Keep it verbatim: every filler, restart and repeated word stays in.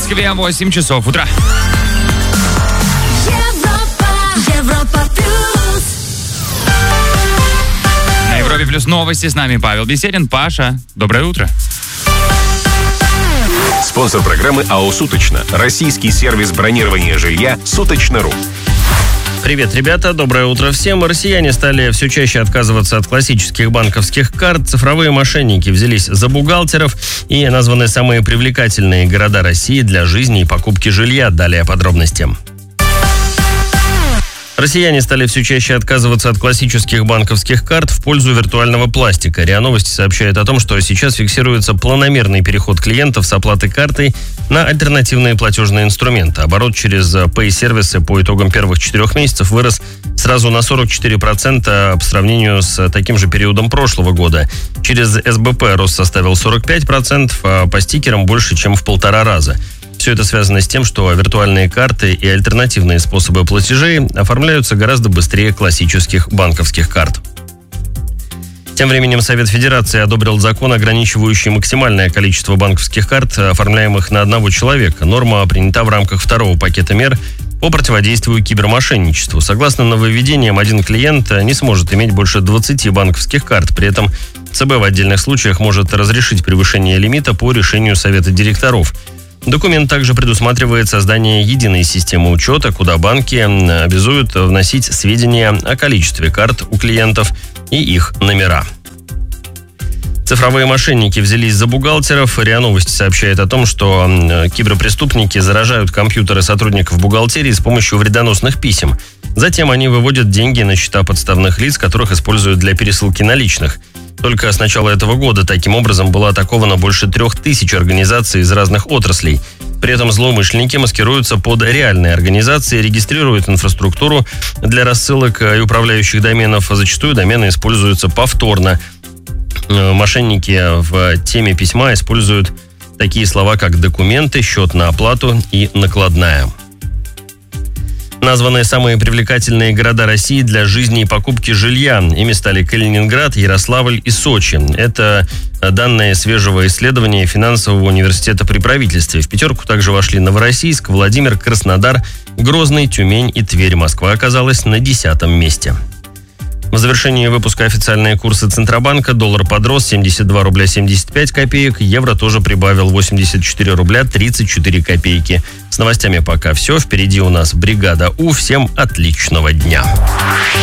Москве восемь часов утра. Европа, Европа плюс. На Европе плюс новости. С нами Павел Беседин. Паша, доброе утро. Спонсор программы АО «Суточно». Российский сервис бронирования жилья «Суточно.ру». Привет, ребята, доброе утро всем. Россияне стали все чаще отказываться от классических банковских карт. Цифровые мошенники взялись за бухгалтеров и названы самые привлекательные города России для жизни и покупки жилья. Далее подробности. Россияне стали все чаще отказываться от классических банковских карт в пользу виртуального пластика. РИА Новости сообщает о том, что сейчас фиксируется планомерный переход клиентов с оплаты картой на альтернативные платежные инструменты. Оборот через Pay-сервисы по итогам первых четырех месяцев вырос сразу на сорок четыре процента по сравнению с таким же периодом прошлого года. Через эс бэ пэ рост составил сорок пять процентов, а по стикерам больше, чем в полтора раза. Все это связано с тем, что виртуальные карты и альтернативные способы платежей оформляются гораздо быстрее классических банковских карт. Тем временем Совет Федерации одобрил закон, ограничивающий максимальное количество банковских карт, оформляемых на одного человека. Норма принята в рамках второго пакета мер по противодействию кибермошенничеству. Согласно нововведениям, один клиент не сможет иметь больше двадцати банковских карт. При этом цэ бэ в отдельных случаях может разрешить превышение лимита по решению Совета директоров. Документ также предусматривает создание единой системы учета, куда банки обязуют вносить сведения о количестве карт у клиентов и их номера. Цифровые мошенники взялись за бухгалтеров. РИА Новости сообщает о том, что киберпреступники заражают компьютеры сотрудников бухгалтерии с помощью вредоносных писем. Затем они выводят деньги на счета подставных лиц, которых используют для пересылки наличных. Только с начала этого года таким образом было атаковано больше трех тысяч организаций из разных отраслей. При этом злоумышленники маскируются под реальные организации, регистрируют инфраструктуру для рассылок и управляющих доменов. Зачастую домены используются повторно. Мошенники в теме письма используют такие слова, как документы, счет на оплату и накладная. Названы самые привлекательные города России для жизни и покупки жилья. Ими стали Калининград, Ярославль и Сочи. Это данные свежего исследования Финансового университета при правительстве. В пятерку также вошли Новороссийск, Владимир, Краснодар, Грозный, Тюмень и Тверь. Москва оказалась на десятом месте. В завершении выпуска официальные курсы Центробанка. Доллар подрос семьдесят два рубля семьдесят пять копеек. Евро тоже прибавил восемьдесят четыре рубля тридцать четыре копейки. С новостями пока все. Впереди у нас бригада У. Всем отличного дня.